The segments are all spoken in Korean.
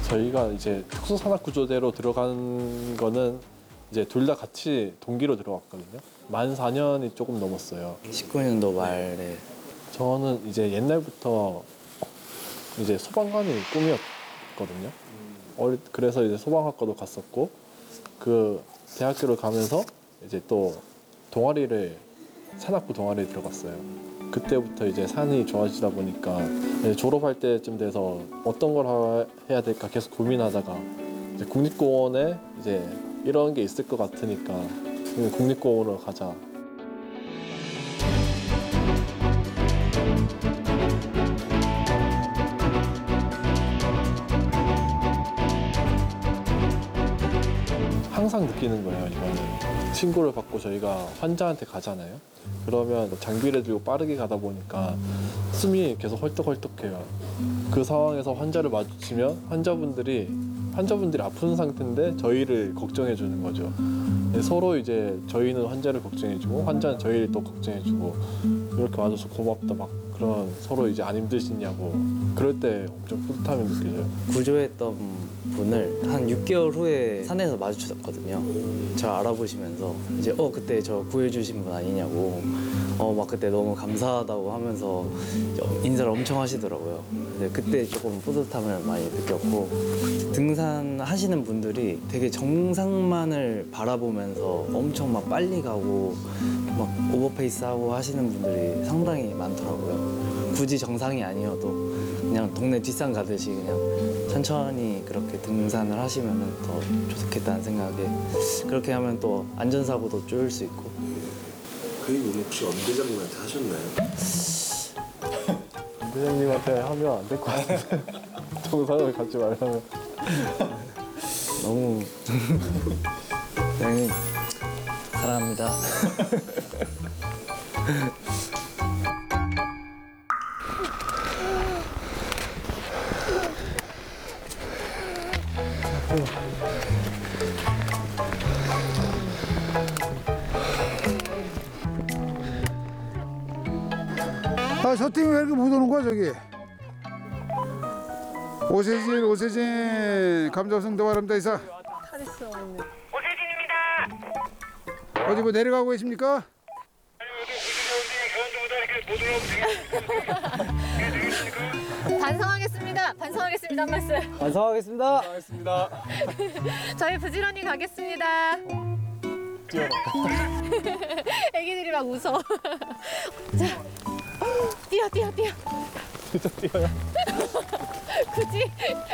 저희가 이제 특수산악구조대로 들어간 거는 이제 둘 다 같이 동기로 들어갔거든요. 만 4년이 조금 넘었어요. 19년도 말에 저는 이제 옛날부터 이제 소방관이 꿈이었거든요. 그래서 이제 소방학과도 갔었고, 그 대학교를 가면서 이제 또 산악부 동아리에 들어갔어요. 그때부터 이제 산이 좋아지다 보니까 이제 졸업할 때쯤 돼서 어떤 걸 해야 될까 계속 고민하다가 이제 국립공원에 이제 이런 게 있을 것 같으니까 국립공원으로 가자. 항상 느끼는 거예요, 이거는. 신고를 받고 저희가 환자한테 가잖아요. 그러면 장비를 들고 빠르게 가다 보니까 숨이 계속 헐떡헐떡해요. 그 상황에서 환자를 마주치면 환자분들이 아픈 상태인데 저희를 걱정해 주는 거죠. 서로 이제 저희는 환자를 걱정해 주고 환자는 저희를 또 걱정해 주고 이렇게 와줘서 고맙다 막 그런 서로 이제 안 힘드시냐고 그럴 때 엄청 뿌듯함이 느껴져요. 구조했던 분을 한 6개월 후에 산에서 마주쳤거든요. 저 알아보시면서 이제 그때 저 구해주신 분 아니냐고 막 그때 너무 감사하다고 하면서 인사를 엄청 하시더라고요. 근데 그때 조금 뿌듯함을 많이 느꼈고 등산하시는 분들이 되게 정상만을 바라보면서 엄청 막 빨리 가고 막 오버페이스하고 하시는 분들이 상당히 많더라고요. 굳이 정상이 아니어도 그냥 동네 뒷산 가듯이 그냥 천천히 그렇게 등산을 하시면 더 좋겠다는 생각에 그렇게 하면 또 안전사고도 줄일 수 있고. 그 얘기는 혹시 엄 대장님한테 하셨나요? 대장님한테 하면 안 될 것 같은데 정상을 갖지 말라면 너무 대장님 사랑합니다. 저 팀이 왜 이렇게 못 오는 거야 저기? 오세진 감자성도 바랍니다 이사. 오세진입니다. 어디 뭐 내려가고 계십니까? 반성하겠습니다. 반성하겠습니다. 한 말씀. 완성하겠습니다. 저희 부지런히 가겠습니다. 애기들이 막 웃어. 자, 뛰어. 진짜 뛰어요. 굳이.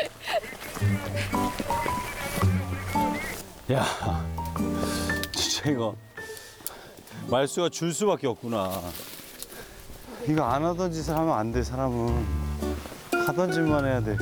야, 진짜 이거 말수가 줄 수밖에 없구나. 이거 안 하던 짓을 하면 안 돼, 사람은. 하던 짓만 해야 돼.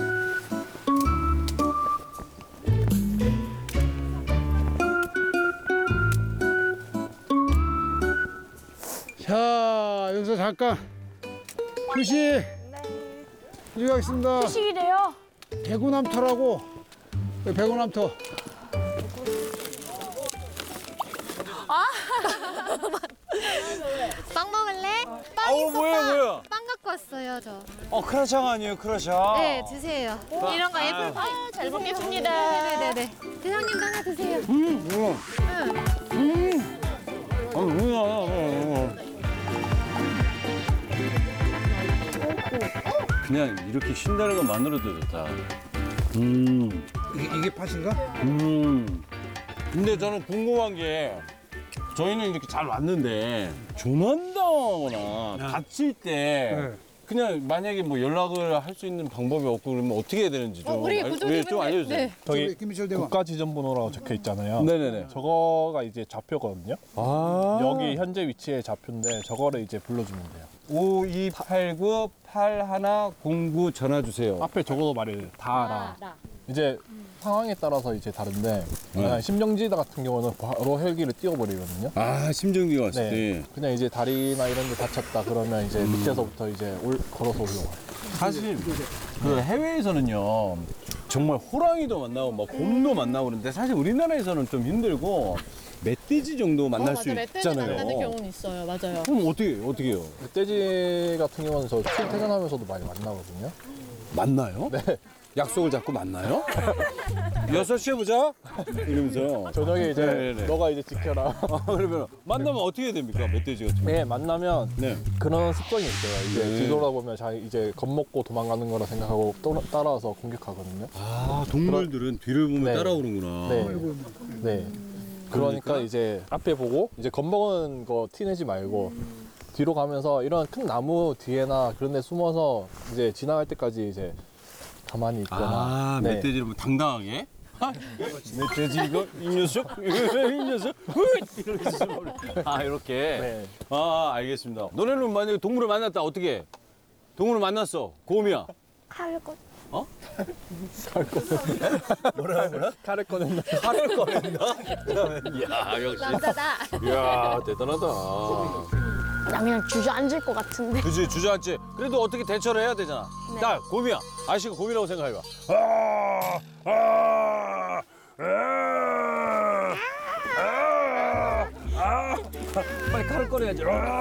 자 여기서 잠깐 휴식. 휴식 하겠습니다. 휴식이래요. 배구남터라고. 배구남터. 빵 먹을래? 뭐야? 빵 갖고 왔어요, 저. 크라샹 아니에요, 크라샹? 네, 드세요. 이런 거 애플 파이. 잘 먹겠습니다. 네네네. 대장님도 하나 드세요. 그냥 이렇게 쉰다는 것만으로도 좋다. 이게 팥인가? 근데 저는 궁금한 게 저희는 이렇게 잘 왔는데 조난당하거나 다칠 때 네. 그냥 만약에 뭐 연락을 할 수 있는 방법이 없고 그러면 어떻게 해야 되는지 좀, 우리 구조님은 좀 알려주세요. 네. 저기 김미철 대원. 국가지정번호라고 적혀 있잖아요. 네네네. 저거가 이제 좌표거든요. 아 여기 현재 위치의 좌표인데 저거를 이제 불러주면 돼요. 5289-8109 전화 주세요. 앞에 적어도 말을 다 알아. 이제 상황에 따라서 이제 다른데 그냥 심정지다 같은 경우는 바로 헬기를 띄워버리거든요. 아 심정기가 왔을 때. 그냥 이제 다리나 이런 데 다쳤다 그러면 이제 밑에서부터 이제 걸어서 올라와요. 사실 그 해외에서는요 정말 호랑이도 만나고 막 곰도 만나고 그러는데 사실 우리나라에서는 좀 힘들고 멧돼지 정도 만날 수 있잖아요. 만나는 경우는 있어요. 맞아요. 그럼 어떻게 해요? 멧돼지 같은 경우는 저 출퇴근하면서도 많이 만나거든요. 만나요? 네. 약속을 잡고 만나요? 6시에 보자. 이러면서. 저녁에 이제 네네네. 너가 이제 지켜라. 그러면 만나면 어떻게 해야 됩니까? 멧돼지 같은 거. 네, 만나면 네. 그런 습성이 있어요. 이제 네. 뒤돌아보면 이제 겁먹고 도망가는 거라 생각하고 따라와서 공격하거든요. 아, 동물들은 뒤를 보면 네. 따라오는구나. 네. 네. 그러니까 이제 앞에 보고 이제 겁먹은 거 티내지 말고 뒤로 가면서 이런 큰 나무 뒤에나 그런 데 숨어서 이제 지나갈 때까지 이제 가만히 있거나. 아, 네. 멧돼지를 뭐 당당하게? 아, 멧돼지 이거 이 녀석 이 녀석 이렇게 아 이렇게 네. 아 알겠습니다. 너네는 만약에 동물을 만났다 어떻게 해? 동물을 만났어 곰이야 칼을 꺼. 칼을 꺼낸다. 칼을 꺼낸다. 야 역시 남자다. 야 대단하다. 나 그냥 주저앉을 것 같은데. 그지 주저앉지. 그래도 어떻게 대처를 해야 되잖아. 네. 자 곰이야. 아저씨가 곰이라고 생각해봐. 빨리 칼을 꺼내야지.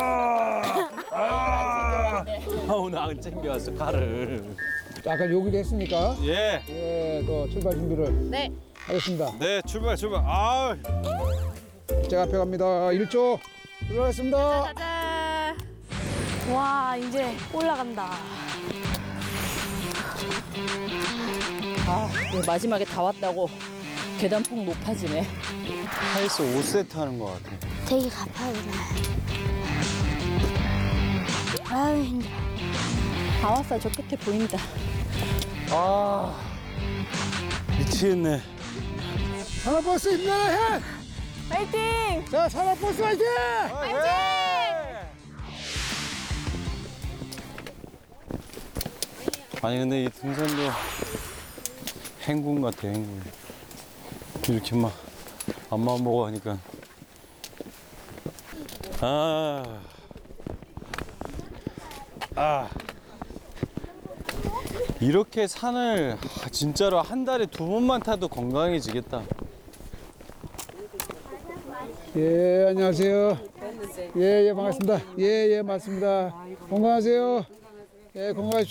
오늘 안 챙겨왔어 칼을. 자, 아까 요기를 했으니까 예. 예, 또 출발 준비를 네. 하겠습니다. 네 출발. 아. 제가 앞에 갑니다. 1조 출발하겠습니다. 가자. 와, 이제 올라간다. 아, 이거 마지막에 다 왔다고 계단폭 높아지네. 헬스 5세트 하는 것 같아. 되게 가파르네. 아유, 힘들어. 다 왔어. 저 끝에 보인다. 아 미치겠네. 산업버스 힘내라 해! 파이팅! 자, 산업버스 화이팅! 아니 근데 이 등산도 행군 같아 행군. 이렇게 막 앞만 보고 하니까 이렇게 산을 진짜로 한 달에 2번만 타도 건강해지겠다. 예, 안녕하세요. 예, 예, 반갑습니다. 예, 예, 맞습니다. 건강하세요. 예, 건강하십시오.